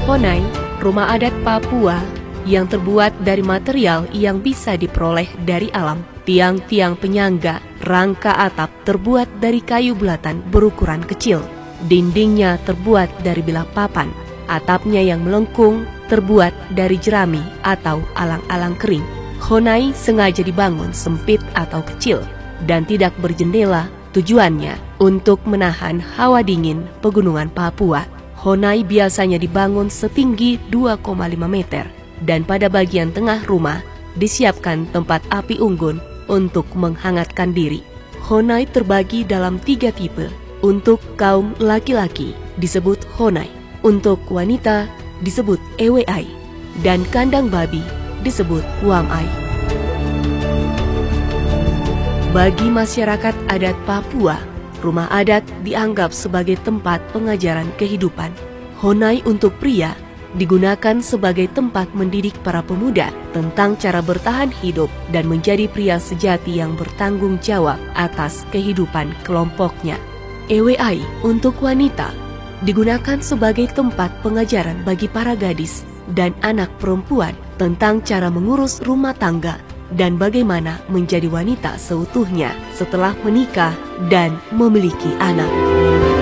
Honai, rumah adat Papua yang terbuat dari material yang bisa diperoleh dari alam. Tiang-tiang penyangga, rangka atap terbuat dari kayu bulatan berukuran kecil. Dindingnya terbuat dari bilah papan. Atapnya yang melengkung terbuat dari jerami atau alang-alang kering. Honai sengaja dibangun sempit atau kecil dan tidak berjendela, tujuannya untuk menahan hawa dingin pegunungan Papua. Honai biasanya dibangun setinggi 2,5 meter dan pada bagian tengah rumah disiapkan tempat api unggun untuk menghangatkan diri. Honai terbagi dalam 3 tipe. Untuk kaum laki-laki disebut Honai, untuk wanita disebut Ewai, dan kandang babi disebut Wamai. Bagi masyarakat adat Papua, rumah adat dianggap sebagai tempat pengajaran kehidupan. Honai untuk pria digunakan sebagai tempat mendidik para pemuda tentang cara bertahan hidup dan menjadi pria sejati yang bertanggung jawab atas kehidupan kelompoknya. Ewai untuk wanita digunakan sebagai tempat pengajaran bagi para gadis dan anak perempuan tentang cara mengurus rumah tangga dan bagaimana menjadi wanita seutuhnya setelah menikah dan memiliki anak.